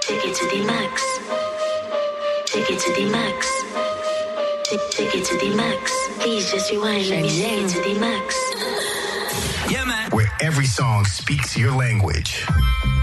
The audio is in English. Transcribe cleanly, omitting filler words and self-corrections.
Take it to the max. Take it to the max. Take it to the max. Please just rewind. Let me take it to the max. Yeah, man. Where every song speaks your language.